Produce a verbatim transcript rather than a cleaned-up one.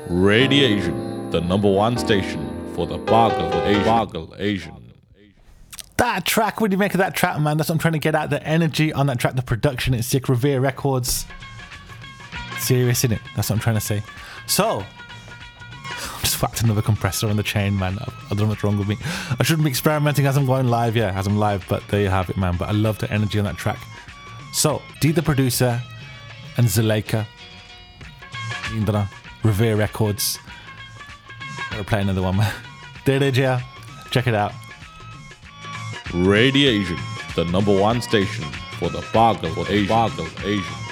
Radiation, the number one station for the Boggle Asian. Boggle Asian. That track, what do you make of that track, man? That's what I'm trying to get at. The energy on that track, the production, it's sick. Revere Records. Serious, innit? That's what I'm trying to say. So, I just whacked another compressor on the chain, man. I don't know what's wrong with me. I shouldn't be experimenting as I'm going live, yeah, as I'm live, but there you have it, man. But I love the energy on that track. So, D the producer and Zuleika, Revere Records. Gotta play another one, man. There it is, yeah. Check it out. Radiation, the number one station for the Boggle Asian. Boggle Asian.